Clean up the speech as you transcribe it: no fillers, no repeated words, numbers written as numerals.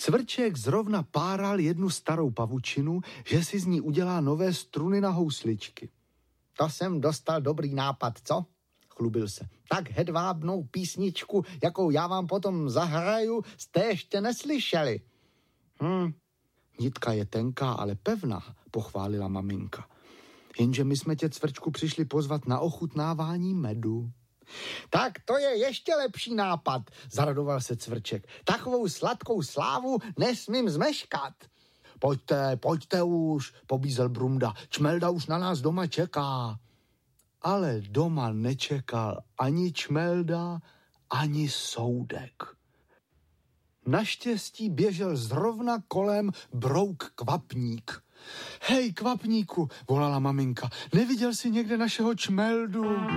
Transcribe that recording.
Cvrček zrovna páral jednu starou pavučinu, že si z ní udělá nové struny na housličky. To jsem dostal dobrý nápad, co? Chlubil se. Tak hedvábnou písničku, jakou já vám potom zahraju, jste ještě neslyšeli. Nitka je tenká, ale pevná, pochválila maminka. Jenže my jsme tě, Cvrčku, přišli pozvat na ochutnávání medu. Tak to je ještě lepší nápad, zaradoval se Cvrček. Takovou sladkou slávu nesmím zmeškat. Pojďte už, pobízel Brunda. Čmelda už na nás doma čeká. Ale doma nečekal ani Čmelda, ani Soudek. Naštěstí běžel zrovna kolem Brouk Kvapník. Hej, Kvapníku, volala maminka, neviděl jsi někde našeho Čmeldu?